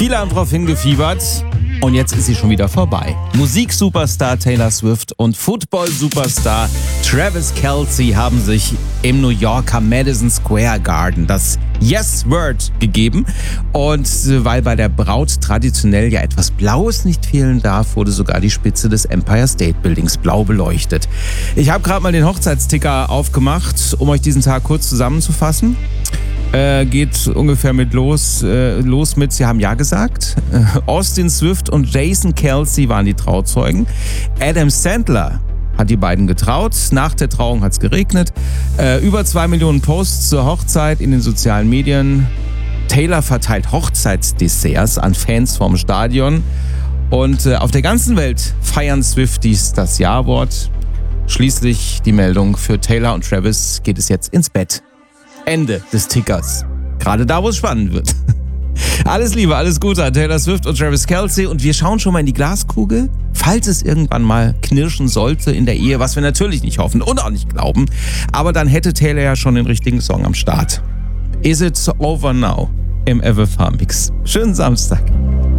Viele haben darauf hingefiebert und jetzt ist sie schon wieder vorbei. Musiksuperstar Taylor Swift und Football-Superstar Travis Kelce haben sich im New Yorker Madison Square Garden das Yes-Word gegeben. Und weil bei der Braut traditionell ja etwas Blaues nicht fehlen darf, wurde sogar die Spitze des Empire State Buildings blau beleuchtet. Ich habe gerade mal den Hochzeitsticker aufgemacht, um euch diesen Tag kurz zusammenzufassen. Geht ungefähr los mit, sie haben ja gesagt. Austin Swift und Jason Kelce waren die Trauzeugen. Adam Sandler hat die beiden getraut. Nach der Trauung hat es geregnet. Über 2 Millionen Posts zur Hochzeit in den sozialen Medien. Taylor verteilt Hochzeitsdesserts an Fans vom Stadion. Und auf der ganzen Welt feiern Swifties das Ja-Wort. Schließlich die Meldung: für Taylor und Travis geht es jetzt ins Bett. Ende des Tickers. Gerade da, wo es spannend wird. Alles Liebe, alles Gute an Taylor Swift und Travis Kelce. Und wir schauen schon mal in die Glaskugel, falls es irgendwann mal knirschen sollte in der Ehe, was wir natürlich nicht hoffen und auch nicht glauben. Aber dann hätte Taylor ja schon den richtigen Song am Start. Is It Over Now im Everfar Mix. Schönen Samstag.